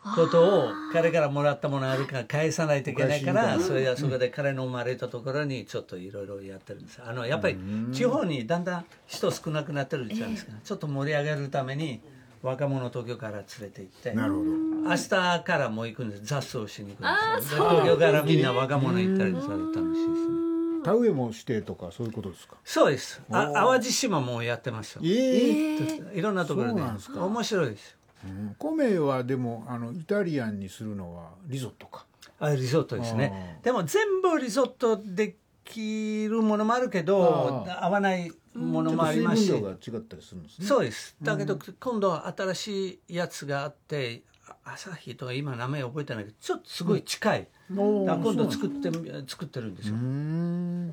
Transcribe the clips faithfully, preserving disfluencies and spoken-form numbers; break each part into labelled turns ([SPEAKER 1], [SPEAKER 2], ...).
[SPEAKER 1] ことを彼からもらったものあるから返さないといけないから、それはそこで彼の生まれたところにちょっといろいろやってるんです。あのやっぱり地方にだんだん人少なくなってるじゃないですか、ちょっと盛り上げるために若者を東京から連れて行って、
[SPEAKER 2] なるほど、
[SPEAKER 1] 明日からもう行くんです。雑草しに行くんです。東京からみんな若者行ったり、それ楽しいですね。
[SPEAKER 2] 田植えもしてとかそういうことですか？
[SPEAKER 1] そうです。あ、淡路島もやってますよ。
[SPEAKER 2] ええ、
[SPEAKER 1] いろんなところで。
[SPEAKER 2] そうなんですか。
[SPEAKER 1] 面白いですよ。
[SPEAKER 2] うん、米はでもあのイタリアンにするのはリゾットか。
[SPEAKER 1] あ、リゾットですね。でも全部リゾットできるものもあるけど、合わないものもありますし。
[SPEAKER 2] 水分量が違ったりするんですね。
[SPEAKER 1] そうです。だけど今度は新しいやつがあって、朝日とか今名前覚えてないけど、ちょっとすごい近い。うん、だから今度作って作ってるんですよ。うん、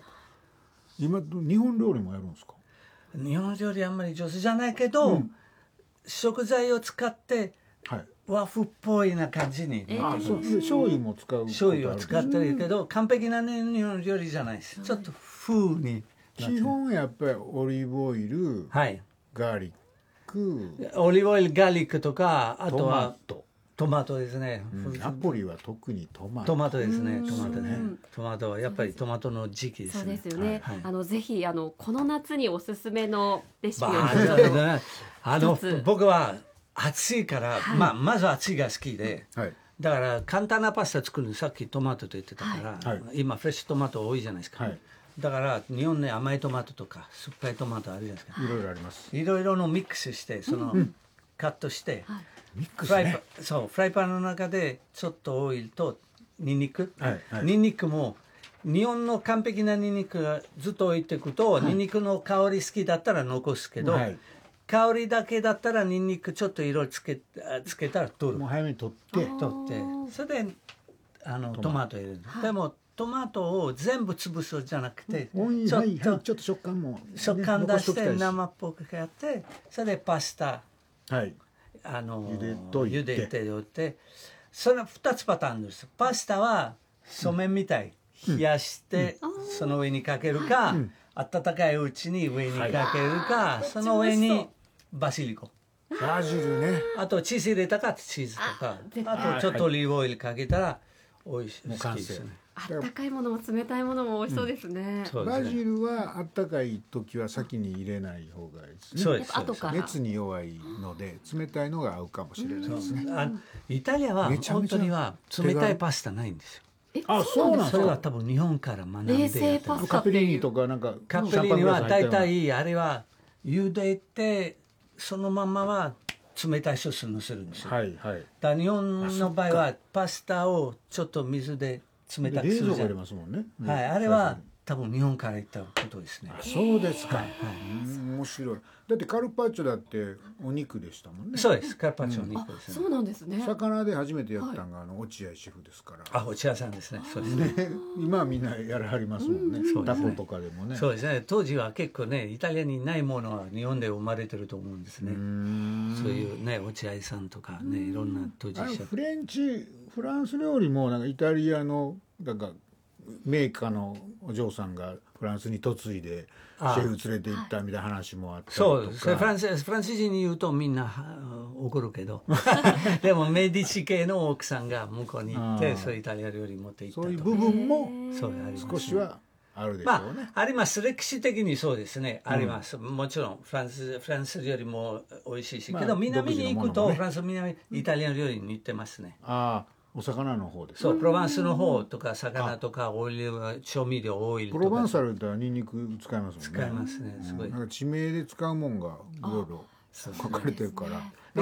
[SPEAKER 2] 今日本料理もやるんですか？
[SPEAKER 1] 日本料理あんまり上手じゃないけど、うん、食材を使って、はい、和風っぽいな感じに、
[SPEAKER 2] ああ、そう、醤油も使う。
[SPEAKER 1] 醤油を使ってるけど、完璧な、ね、日本料理じゃないです。ちょっと風に。
[SPEAKER 2] 基本やっぱりオリーブオイル、はい、ガーリック、
[SPEAKER 1] オリーブオイル、ガーリックとか、あとは
[SPEAKER 2] トマト。
[SPEAKER 1] トマトですね、
[SPEAKER 2] うん、ナポリは特にトマト。
[SPEAKER 1] トマトですね。トマトね。トマトはやっぱりトマトの時期ですね。
[SPEAKER 3] そうですよね。はい、あのぜひあのこの夏におすすめのレシピを
[SPEAKER 1] あの僕は暑いから、はい、まあまず暑いが好きで、はい、だから簡単なパスタ作るのさっきトマトと言ってたから、はい、今フレッシュトマト多いじゃないですか。はい、だから日本ね甘いトマトとか酸っぱいトマトあるじゃないですか。
[SPEAKER 2] いろいろあります。
[SPEAKER 1] いろいろのミックスしてその、うん、カットして。はい、
[SPEAKER 2] ミックスね、
[SPEAKER 1] フライパン、そうフライパンの中でちょっとオイルとニンニク、はいはい、ニンニクも日本の完璧なニンニクがずっと置いていくと、はい、ニンニクの香り好きだったら残すけど、はい、香りだけだったらニンニクちょっと色つけつけたら取る。
[SPEAKER 2] もう早めに取って
[SPEAKER 1] 取ってそれであのトマト入れる。でもトマトを全部潰すじゃなくて、
[SPEAKER 2] うん、ちょっと、はいはい、ちょっと食感も、ね、
[SPEAKER 1] 食感出して生っぽくやってそれでパスタ。
[SPEAKER 2] はい。
[SPEAKER 1] あの
[SPEAKER 2] 茹でといて、
[SPEAKER 1] 茹でておいて、そのふたつパターンです。パスタはそうめんみたい、うん、冷やして、うん、その上にかけるか、うん、温かいうちに上にかけるか、はい、その上にバジリコ、
[SPEAKER 2] バジルね、
[SPEAKER 1] あとチーズ入れたかチーズとか、あとちょっとオリーブオイルかけたら美味しい。好きですね。
[SPEAKER 3] あったかいものも冷たいものも美味しそうですね。
[SPEAKER 2] うん、バジルはあったかい時は先に入れない方がいいですね。
[SPEAKER 1] そうです。
[SPEAKER 2] 熱に弱いので冷たいのが合うかもしれないですね。
[SPEAKER 1] あ、イタリアは本当には冷たいパスタないんですよ。
[SPEAKER 3] え、
[SPEAKER 2] あ、そうなんですか。
[SPEAKER 1] それは多分日本から学んでやってる。
[SPEAKER 3] 冷製パスタ
[SPEAKER 2] カペリーニとかなんか
[SPEAKER 1] カペリーニは大体あれは茹でてそのままは冷たいソースにのせるんですよ。はいはい。だ日本の場合はパスタをちょっと水で冷たくするじゃん。はい、あれは多分日本から行ったことですね。
[SPEAKER 2] そうですか。はい、面白い。だってカルパッチョだってお肉でしたもんね。
[SPEAKER 1] そうです。カルパッチョお肉ですね。
[SPEAKER 3] そうなんですね。
[SPEAKER 2] 魚で初めてやったのがあの落合シェフですから。
[SPEAKER 1] あ、落合さんですね。そうですね。
[SPEAKER 2] 今はみんなやらはりますもんね。タコとかでもね。
[SPEAKER 1] そうですね。当時は結構ね、イタリアにないものは日本で生まれてると思うんですね。そういうね、落合さんとかね、いろんな当時
[SPEAKER 2] フレンチ、フランス料理もなんかイタリアのなんかメーカーのお嬢さんがフランスに嫁いでシェフ連れて行ったみたいな話もあったりとか。
[SPEAKER 1] そうです。フランス、フランス人に言うとみんな怒るけどでもメディチ系の奥さんが向こうに行ってそういうイタリア料理持って行ったとか、
[SPEAKER 2] そういう部分も少しはあるでしょうね。
[SPEAKER 1] まあ、あります。歴史的にそうですね。あります。もちろんフランスフランス料理も美味しいし、けど南に行くとフランス南イタリア料理に似てますね。
[SPEAKER 2] ああ。お魚の方です。
[SPEAKER 1] そう、プロヴァンスの方とか魚とかオイル、調味料オイルとか。
[SPEAKER 2] プロヴァンサルってニンニク使いますもんね。
[SPEAKER 1] 使いますね。すごい。
[SPEAKER 2] なんか地名で使うもんがいろいろ書かれてるから。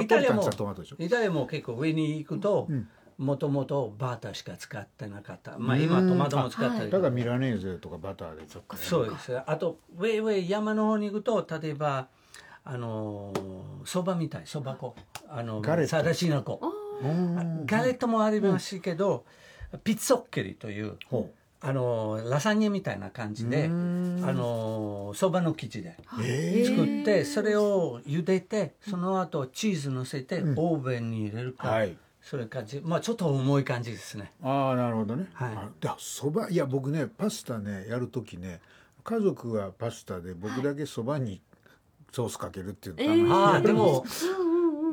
[SPEAKER 1] イタリアもイタリアも結構上に行くともともとバターしか使ってなかった。まあ今トマトも使ったり。
[SPEAKER 2] だからミラネーゼとかバターでちょっと。
[SPEAKER 1] そうです。あと上上山の方に行くと例えばあのそばみたいそば粉あのサラシナ粉。ガレットもありますけど、うん、ピッツォッケリというあのラサニアみたいな感じであのそばの生地で作ってそれを茹でてその後チーズ乗せてオーブンに入れるか、うんはい、それ感じまあちょっと重い感じですね。
[SPEAKER 2] ああなるほどね。はい、あそばいや僕ねパスタねやるときね家族はパスタで僕だけそばにソースかけるっていうの、
[SPEAKER 1] はい、あでも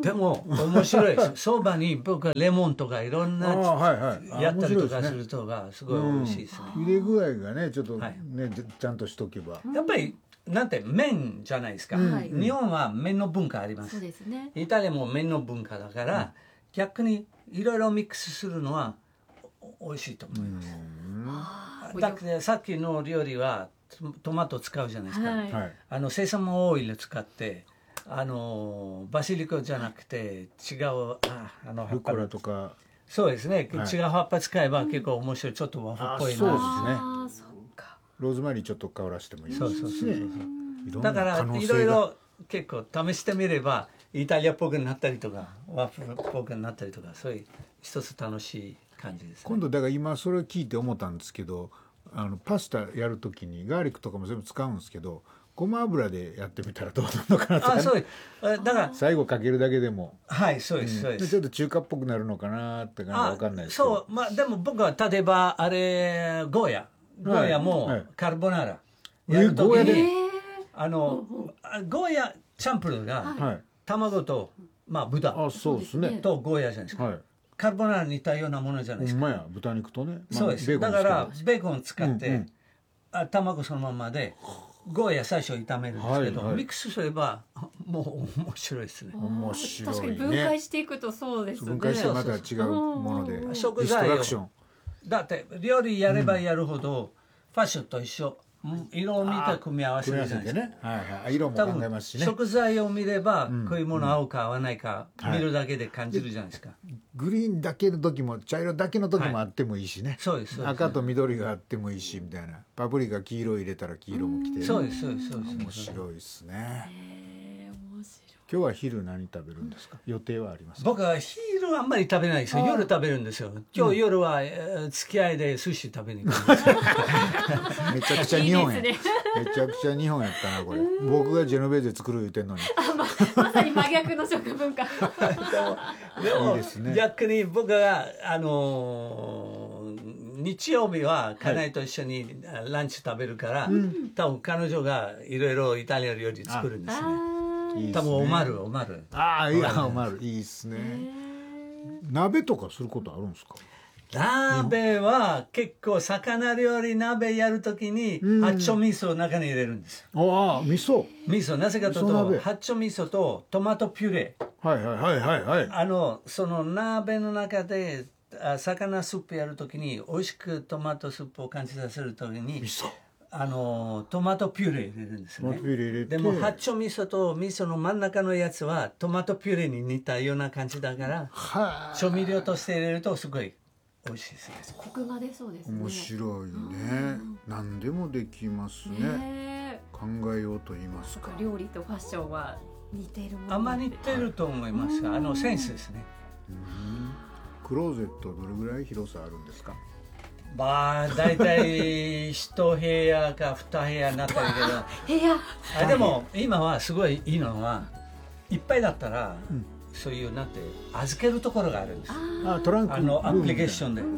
[SPEAKER 1] でも面白いです。そばに僕はレモンとかいろんな
[SPEAKER 2] はいはい、
[SPEAKER 1] やったりとかするとがすごい美味しいですね。
[SPEAKER 2] 茹で具合がねちょっとね、はい、ちゃんとしとけば。
[SPEAKER 1] やっぱりなんて麺じゃないですか、はい、日本は麺の文化あります。
[SPEAKER 3] そうですね。
[SPEAKER 1] イタリアも麺の文化だから、うん、逆にいろいろミックスするのは美味しいと思います。だってさっきの料理はトマト使うじゃないですか、はい、あのセサミオイル使ってあのバシリコじゃなくて違うああの
[SPEAKER 2] ルッコラとか
[SPEAKER 1] そうですね、はい、違う葉っぱ使えば結構面白い、ちょっと和風っぽいな。
[SPEAKER 2] そうですね。ローズマリーちょっと香らしてもいいですね。そうそうそう
[SPEAKER 1] そう。だからいろいろ結構試してみればイタリアっぽくなったりとか和風っぽくなったりとか、そういう一つ楽しい感じですね。
[SPEAKER 2] 今度だから今それを聞いて思ったんですけど、あのパスタやるときにガーリックとかも全部使うんですけど、ごま油でやってみたらどうなのかなとか、ね、
[SPEAKER 1] あ、そうです。だから
[SPEAKER 2] 最後かけるだけでも、
[SPEAKER 1] はいそうです、うん、そうです。
[SPEAKER 2] ちょっと中華っぽくなるのかなって感じわかんないですけど。
[SPEAKER 1] そう、まあでも僕は例えばあれゴーヤゴーヤもカルボナーラやるときに、あのゴーヤチャンプルーが卵と、まあ、豚
[SPEAKER 2] あそうですね
[SPEAKER 1] とゴーヤじゃないですか、はい、カルボナーラに似たようなものじゃないですか。
[SPEAKER 2] ほんまや豚肉とね、
[SPEAKER 1] まあ、そうです。だからベーコン使って、うんうん、あ卵そのままでゴーヤ最初炒めるんですけど、はいはい、ミックスすればもう面白いですね。
[SPEAKER 2] 面白いね。
[SPEAKER 3] 確かに分解していくとそうですね。
[SPEAKER 2] 分解してまた違うもので
[SPEAKER 1] 食材をだって料理やればやるほど、うん、ファッションと一緒、色を見た組み合わせるじゃないですか。ねはいはい、色も考えますしね。食材を見れば、うん、こういうもの合うか合わないか、うん、見るだけで感じるじゃないですか、はい、
[SPEAKER 2] グリーンだけの時も茶色だけの時もあってもいいしね、はい、
[SPEAKER 1] そうですそうです。
[SPEAKER 2] 赤と緑があってもいいしみたいな、パプリカ黄色入れたら黄色もきて、
[SPEAKER 1] そうですそうですそうです。
[SPEAKER 2] 面白いですね。今日は昼何食べるんですか？予定はありますか？
[SPEAKER 1] 僕は昼はあんまり食べないですよ。夜食べるんですよ。今日夜は、うん、付き合いで寿司食べに行くんです
[SPEAKER 2] めちゃくちゃ日本やいいですね。めちゃくちゃ日本やったなこれ。僕がジェノベーゼ作る言うてんのに
[SPEAKER 3] あ、ま、まさに真逆の食文化で
[SPEAKER 1] も, でもいいですね。逆に僕があのー、日曜日は家内と一緒にランチ食べるから、はい、多分彼女がいろいろイタリア料理作るんですね。いいですね、多分オマルオマル
[SPEAKER 2] ああいやオマルいいですね。鍋とかすることあるんですか？
[SPEAKER 1] 鍋は結構魚料理鍋やるときに八丁味噌を中に入れるんです。
[SPEAKER 2] ああ味噌
[SPEAKER 1] 味噌なぜかというと八丁味噌とトマトピュレ、
[SPEAKER 2] はいはいはいはいはい、
[SPEAKER 1] あのその鍋の中で魚スープやるときに美味しくトマトスープを感じさせるときに
[SPEAKER 2] 味噌
[SPEAKER 1] あのトマトピュレ入れるんですね。
[SPEAKER 2] トマトピュレ入れて
[SPEAKER 1] でも八丁味噌と味噌の真ん中のやつはトマトピュレに似たような感じだから、は調味料として入れるとすごい美味しいですね。
[SPEAKER 3] コクが出そうですね。
[SPEAKER 2] 面白いね。何でもできますね。ね考えようと言いますか。
[SPEAKER 3] 料理とファッションは似ているもの。
[SPEAKER 1] あんま似てると思いますが、あのセンスですね。
[SPEAKER 2] うんクローゼットどれぐらい広さあるんですか？
[SPEAKER 1] まあ大体一部屋か二部屋になったりけど部屋あでも今はすごいいいのはいっぱいだったら、うん、そういうなんて預けるところがあるんです。
[SPEAKER 2] あトランク
[SPEAKER 1] あのアプリケーションで、うん、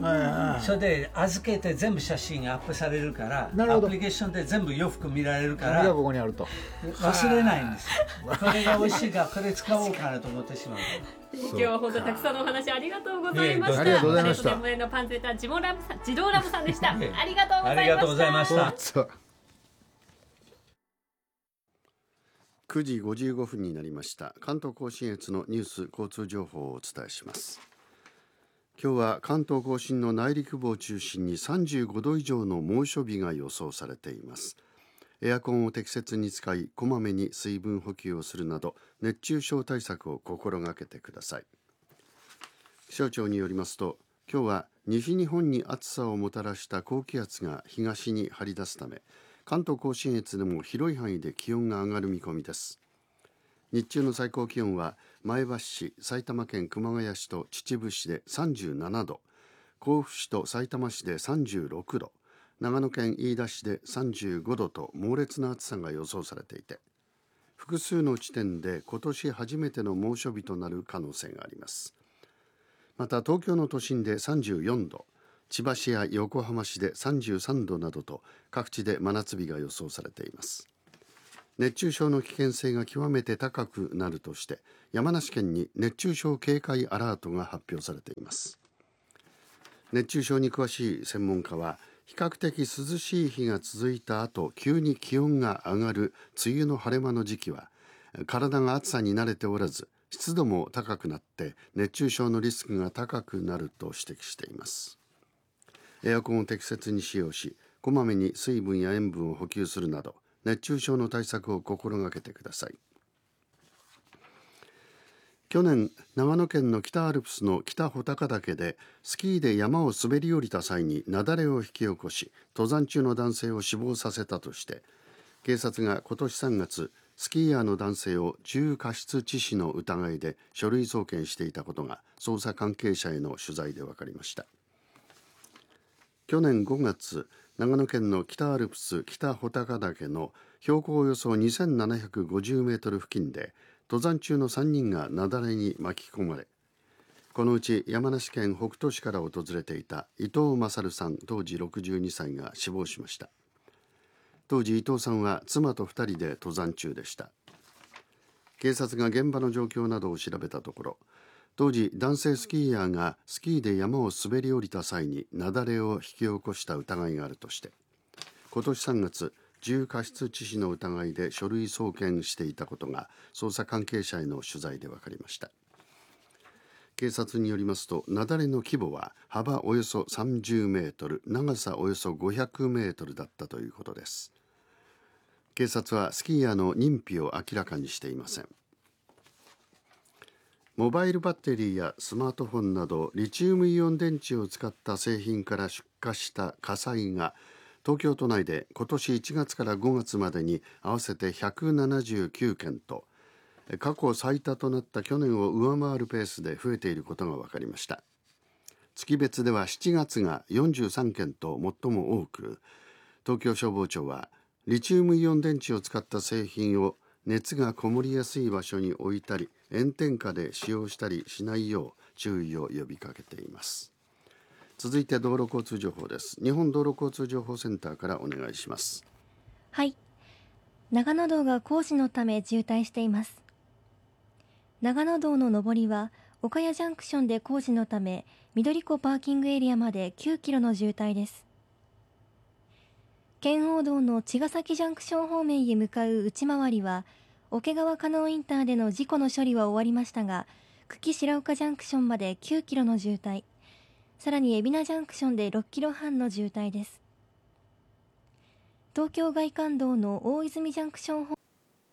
[SPEAKER 1] それで預けて全部写真がアップされるからアプリケーションで全部洋服見られるから
[SPEAKER 2] がここにあると
[SPEAKER 1] 忘れないんですよ。これが美味しいからこれ使おうかなと思ってしまう。
[SPEAKER 3] 今日は本当たくさんのお話ありがとうございました。
[SPEAKER 2] ありがとうございました。
[SPEAKER 3] パレットのパンツェタジモラムさん、ジドーラムさんでした。ありがとうございました。
[SPEAKER 1] ありがとうございました。
[SPEAKER 4] くじごじゅうごふんになりました。関東甲信越のニュース交通情報をお伝えします。今日は関東甲信の内陸部を中心にさんじゅうごど以上の猛暑日が予想されています。エアコンを適切に使い、こまめに水分補給をするなど熱中症対策を心がけてください。気象庁によりますと、今日は西日本に暑さをもたらした高気圧が東に張り出すため、関東甲信越でも広い範囲で気温が上がる見込みです。日中の最高気温は前橋市、埼玉県熊谷市と秩父市でさんじゅうななど、甲府市とさいたま市でさんじゅうろくど、長野県飯田市でさんじゅうごどと猛烈な暑さが予想されていて、複数の地点で今年初めての猛暑日となる可能性があります。また東京の都心でさんじゅうよんど、千葉市や横浜市でさんじゅうさんどなどと各地で真夏日が予想されています。 熱中症の危険性が極めて高くなるとして山梨県に熱中症警戒アラートが発表されています。熱中症に詳しい専門家は、比較的涼しい日が続いた後急に気温が上がる梅雨の晴れ間の時期は体が暑さに慣れておらず湿度も高くなって熱中症のリスクが高くなると指摘しています。エアコンを適切に使用し、こまめに水分や塩分を補給するなど熱中症の対策を心がけてください。去年、長野県の北アルプスの北穂高岳でスキーで山を滑り降りた際に雪崩を引き起こし登山中の男性を死亡させたとして警察が今年さんがつスキーヤーの男性を重過失致死の疑いで書類送検していたことが捜査関係者への取材で分かりました。去年ごがつ、長野県の北アルプス北穂高岳の標高およそにせんななひゃくごじゅうメートル付近で登山中のさんにんが雪崩に巻き込まれ、このうち山梨県北杜市から訪れていた伊藤勝さん当時ろくじゅうにさいが死亡しました。当時伊藤さんは妻とふたりで登山中でした。警察が現場の状況などを調べたところ、当時男性スキーヤーがスキーで山を滑り降りた際に雪崩を引き起こした疑いがあるとして今年さんがつ重過失致死の疑いで書類送検していたことが捜査関係者への取材で分かりました。警察によりますと、雪崩の規模は幅およそさんじゅうメートル、長さおよそごひゃくメートルだったということです。警察はスキーヤーの認否を明らかにしていません。モバイルバッテリーやスマートフォンなどリチウムイオン電池を使った製品から出火した火災が東京都内で今年いちがつからごがつまでに合わせてひゃくななじゅうきゅうけんと過去最多となった去年を上回るペースで増えていることが分かりました。月別ではしちがつがよんじゅうさんけんと最も多く、東京消防庁はリチウムイオン電池を使った製品を熱がこもりやすい場所に置いたり炎天下で使用したりしないよう注意を呼びかけています。続いて道路交通情報です。日本道路交通情報センターからお願いします。
[SPEAKER 5] はい、長野道が工事のため渋滞しています。長野道の上りは岡谷ジャンクションで工事のため緑湖パーキングエリアまできゅうキロの渋滞です。圏央道の茅ヶ崎ジャンクション方面へ向かう内回りは桶川加納インターでの事故の処理は終わりましたが、久喜白岡ジャンクションまできゅうキロの渋滞、さらに海老名ジャンクションでろっキロはんの渋滞です。東京外環道の大泉ジャンクション方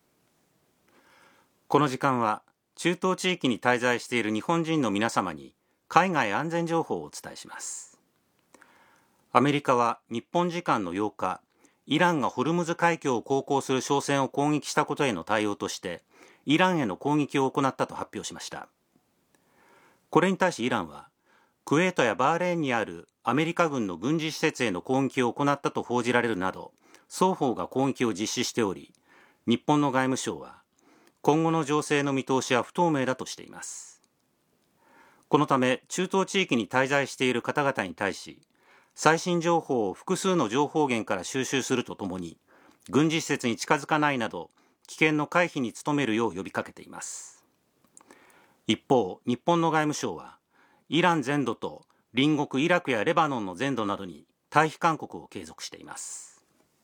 [SPEAKER 6] この時間は中東地域に滞在している日本人の皆様に海外安全情報をお伝えします。アメリカは日本時間のようか、イランがホルムズ海峡を航行する商船を攻撃したことへの対応としてイランへの攻撃を行ったと発表しました。これに対しイランはクウェートやバーレーンにあるアメリカ軍の軍事施設への攻撃を行ったと報じられるなど双方が攻撃を実施しており、日本の外務省は今後の情勢の見通しは不透明だとしています。このため中東地域に滞在している方々に対し、最新情報を複数の情報源から収集するとともに、軍事施設に近づかないなど危険の回避に努めるよう呼びかけています。一方、日本の外務省はイラン全土と隣国イラクやレバノンの全土などに退避勧告を継続しています。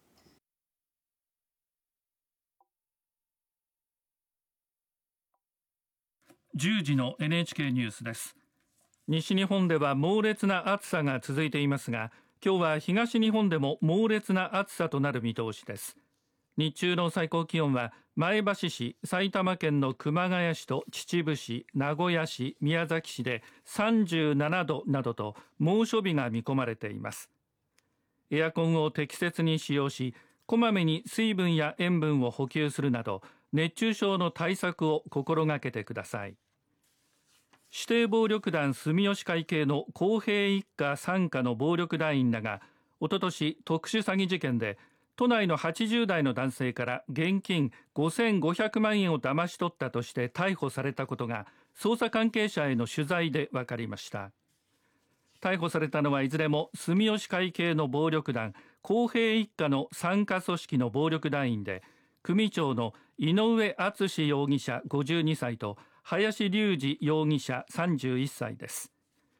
[SPEAKER 7] じゅうじの エヌエイチケー ニュースです。西日本では猛烈な暑さが続いていますが、今日は東日本でも猛烈な暑さとなる見通しです。日中の最高気温は前橋市、埼玉県の熊谷市と秩父市、名古屋市、宮崎市でさんじゅうななどなどと猛暑日が見込まれています。エアコンを適切に使用し、こまめに水分や塩分を補給するなど熱中症の対策を心がけてください。指定暴力団住吉会系の公平一家傘下の暴力団員らがおととし特殊詐欺事件で都内のはちじゅうだいの男性から現金ごせんごひゃくまんえんを騙し取ったとして逮捕されたことが捜査関係者への取材で分かりました。逮捕されたのはいずれも住吉会系の暴力団公平一家の傘下組織の暴力団員で、 組長の井上敦容疑者ごじゅうにさいと林隆二容疑者さんじゅういっさいです。